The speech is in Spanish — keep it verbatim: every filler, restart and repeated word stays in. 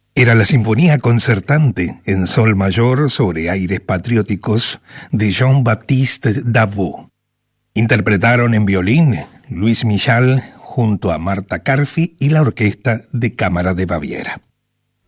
Era la Sinfonía Concertante en Sol mayor sobre aires patrióticos de Jean-Baptiste Davout. Interpretaron en violín Luis Michal junto a Marta Carfi y la Orquesta de Cámara de Baviera.